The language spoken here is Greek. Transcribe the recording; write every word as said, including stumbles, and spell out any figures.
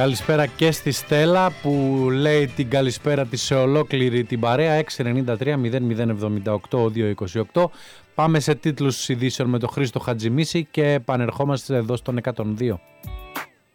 Καλησπέρα και στη Στέλλα που λέει την καλησπέρα της σε ολόκληρη την παρέα. Έξι εννιά τρία μηδέν μηδέν εβδομήντα οκτώ δύο είκοσι οκτώ. Πάμε σε τίτλους ειδήσεων με τον Χρήστο Χατζημίση και επανερχόμαστε εδώ στον εκατόν δύο.